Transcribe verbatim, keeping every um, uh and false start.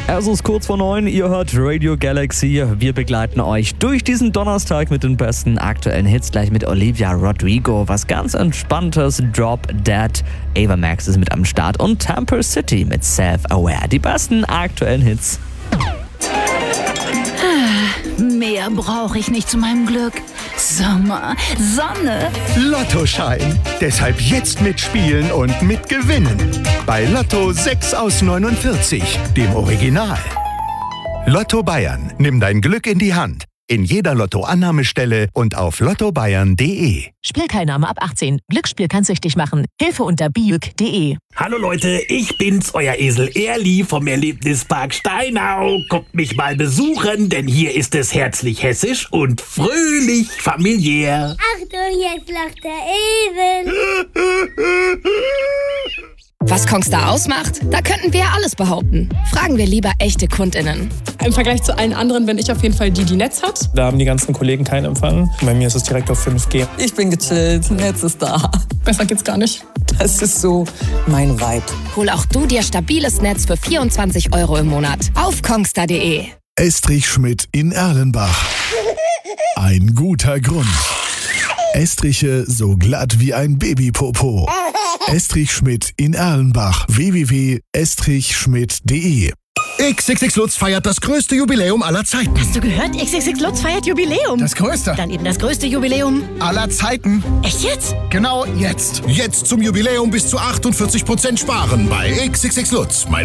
Es ist kurz vor neun, ihr hört Radio Galaxy. Wir begleiten euch durch diesen Donnerstag mit den besten aktuellen Hits, gleich mit Olivia Rodrigo. Was ganz Entspanntes, Drop Dead. Ava Max ist mit am Start und Temple City mit Self-Aware. Die besten aktuellen Hits. Mehr brauche ich nicht zu meinem Glück. Sommer, Sonne. Lottoschein. Deshalb jetzt mitspielen und mitgewinnen. Bei Lotto sechs aus neunundvierzig, dem Original. Lotto Bayern. Nimm dein Glück in die Hand. In jeder Lottoannahmestelle und auf lotto bayern punkt de. Spielteilnahme ab achtzehn. Glücksspiel kann süchtig machen. Hilfe unter biuk punkt de. Hallo Leute, ich bin's, euer Esel Erli vom Erlebnispark Steinau. Kommt mich mal besuchen, denn hier ist es herzlich hessisch und fröhlich familiär. Achtung, jetzt lacht der Esel. Was Kongstar ausmacht? Da könnten wir alles behaupten. Fragen wir lieber echte KundInnen. Im Vergleich zu allen anderen bin ich auf jeden Fall die, die Netz hat. Da haben die ganzen Kollegen keinen Empfang. Bei mir ist es direkt auf fünf G. Ich bin gechillt, Netz ist da. Besser geht's gar nicht. Das ist so mein Vibe. Hol auch du dir stabiles Netz für vierundzwanzig Euro im Monat auf kongstar punkt de. Estrich Schmidt in Erlenbach. Ein guter Grund. Estriche so glatt wie ein Babypopo. Estrich Schmidt in Erlenbach. w w w punkt estrich schmidt punkt de. X X X Lutz feiert das größte Jubiläum aller Zeiten. Hast du gehört? X X X Lutz feiert Jubiläum. Das größte. Dann eben das größte Jubiläum aller Zeiten. Echt jetzt? Genau jetzt. Jetzt zum Jubiläum bis zu achtundvierzig Prozent sparen bei X X X Lutz.